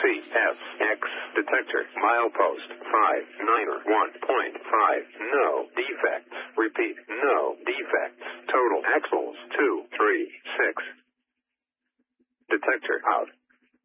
CSX detector. Milepost 591.5. No defects. Repeat, no defects. Total axles 236.